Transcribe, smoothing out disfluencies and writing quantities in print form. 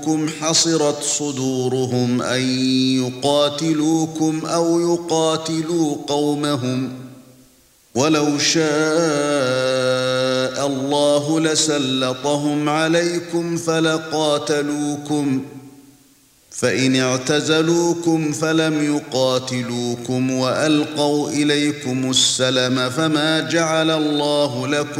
حصرت صدورهم أن يقاتلوكم أو يقاتلوا قومهم ولو شاء الله لسلطهم عليكم فلقاتلوكم فإن اعتزلوكم فلم يقاتلوكم وألقوا إليكم السلم فما جعل الله لكم